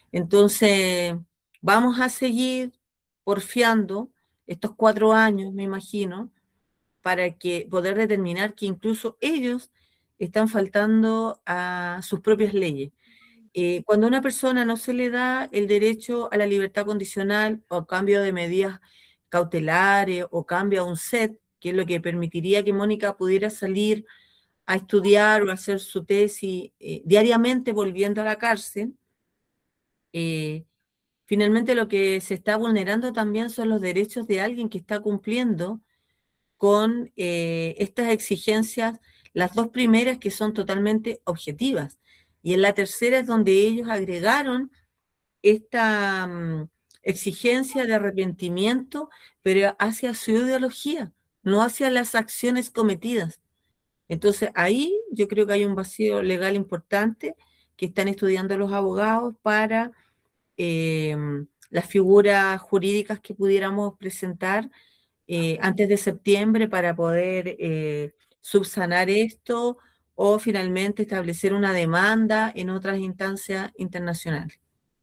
Entonces, vamos a seguir porfiando estos 4 años, me imagino, para que poder determinar que incluso ellos están faltando a sus propias leyes. Cuando a una persona no se le da el derecho a la libertad condicional o cambio de medidas cautelares o cambio a un set, que es lo que permitiría que Mónica pudiera salir a estudiar o hacer su tesis diariamente volviendo a la cárcel, eh, finalmente lo que se está vulnerando también son los derechos de alguien que está cumpliendo con estas exigencias, las dos primeras que son totalmente objetivas. Y en la tercera es donde ellos agregaron esta exigencia de arrepentimiento, pero hacia su ideología, no hacia las acciones cometidas. Entonces ahí yo creo que hay un vacío legal importante que están estudiando los abogados para eh, las figuras jurídicas que pudiéramos presentar antes de septiembre para poder subsanar esto o finalmente establecer una demanda en otras instancias internacionales.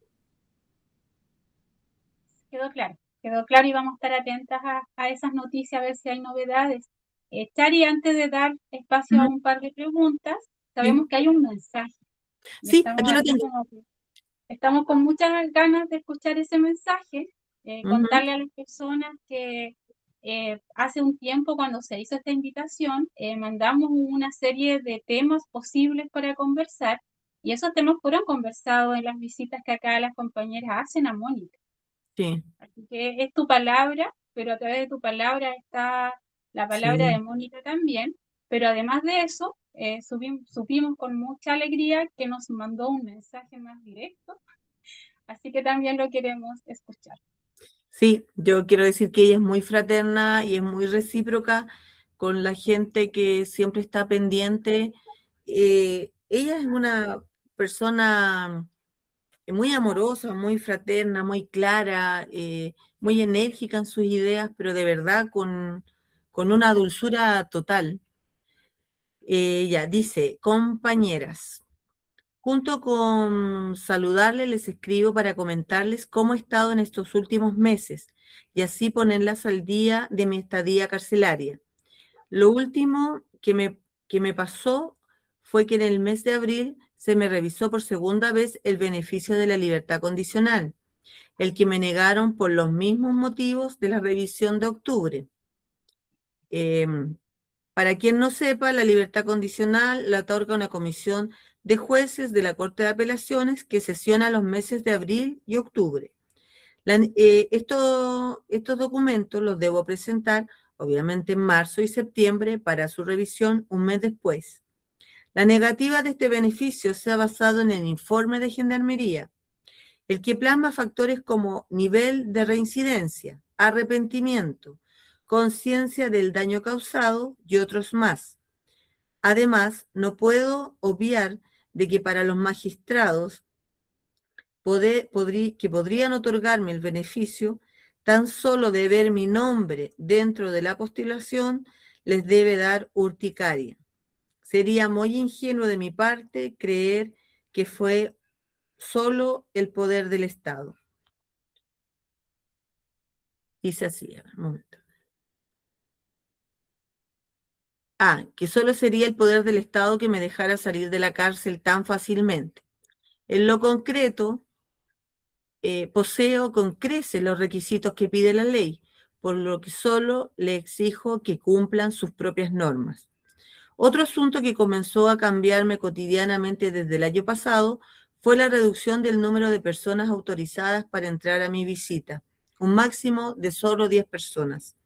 Quedó claro y vamos a estar atentas a esas noticias, a ver si hay novedades. Chari, antes de dar espacio a Ujú. un par de preguntas, Sí, sabemos que hay un mensaje. sí, Estamos aquí lo aquí tengo. como que estamos con muchas ganas de escuchar ese mensaje, Ujú. contarle a las personas que hace un tiempo cuando se hizo esta invitación, mandamos una serie de temas posibles para conversar y esos temas fueron conversados en las visitas que acá las compañeras hacen a Mónica. Sí, Así que es tu palabra, pero a través de tu palabra está la palabra de sí. Mónica también. Pero además de eso, supimos con mucha alegría que nos mandó un mensaje más directo, así que también lo queremos escuchar. Sí, yo quiero decir que ella es muy fraterna y es muy recíproca con la gente que siempre está pendiente. Ella es una persona muy amorosa, muy fraterna, muy clara, muy enérgica en sus ideas, pero de verdad con una dulzura total. Ella dice, compañeras, junto con saludarles, les escribo para comentarles cómo he estado en estos últimos meses y así ponerlas al día de mi estadía carcelaria. Lo último que me pasó fue que en el mes de abril se me revisó por segunda vez el beneficio de la libertad condicional, el que me negaron por los mismos motivos de la revisión de octubre. Eh, para quien no sepa, la libertad condicional la otorga una comisión de jueces de la Corte de Apelaciones que sesiona los meses de abril y octubre. Estos documentos los debo presentar, obviamente, en marzo y septiembre para su revisión un mes después. La negativa de este beneficio se ha basado en el informe de Gendarmería, el que plasma factores como nivel de reincidencia, arrepentimiento, conciencia del daño causado y otros más. Además, no puedo obviar de que para los magistrados que podrían otorgarme el beneficio, tan solo de ver mi nombre dentro de la postulación les debe dar urticaria. Sería muy ingenuo de mi parte creer que fue solo el poder del Estado. Dice así, a ver, un momento. Que solo sería el poder del Estado que me dejara salir de la cárcel tan fácilmente. En lo concreto, poseo con creces los requisitos que pide la ley, por lo que solo le exijo que cumplan sus propias normas. Otro asunto que comenzó a cambiarme cotidianamente desde el año pasado fue la reducción del número de personas autorizadas para entrar a mi visita, un máximo de solo 10 personas.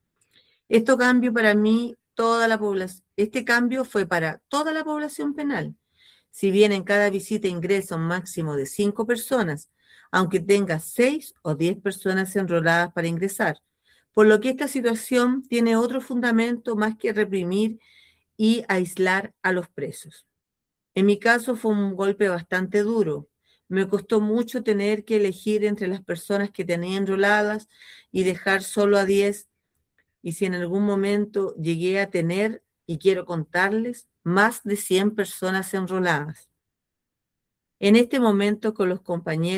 Este cambio fue para toda la población penal. Si bien en cada visita ingresa un máximo de 5 personas, aunque tenga 6 o 10 personas enroladas para ingresar, por lo que esta situación tiene otro fundamento más que reprimir y aislar a los presos. En mi caso fue un golpe bastante duro. Me costó mucho tener que elegir entre las personas que tenía enroladas y dejar solo a 10. Y si en algún momento llegué a tener, y quiero contarles, más de 100 personas enroladas. En este momento con los compañeros